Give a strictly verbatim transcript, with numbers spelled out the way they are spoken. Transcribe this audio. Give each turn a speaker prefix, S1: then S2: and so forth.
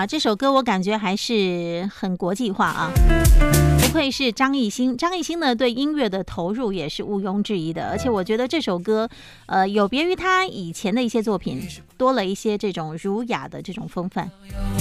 S1: 这首歌我感觉还是很国际化啊，不愧是张艺兴。张艺兴呢对音乐的投入也是毋庸置疑的，而且我觉得这首歌呃有别于他以前的一些作品，多了一些这种儒雅的这种风范。